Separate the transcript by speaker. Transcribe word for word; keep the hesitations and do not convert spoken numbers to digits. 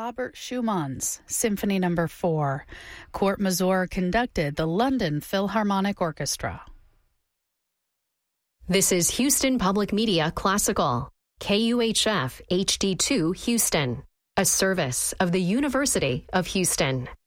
Speaker 1: Robert Schumann's Symphony Number four. Court Mazur conducted the London Philharmonic Orchestra.
Speaker 2: This is Houston Public Media Classical, K U H F H D two Houston, a service of the University of Houston.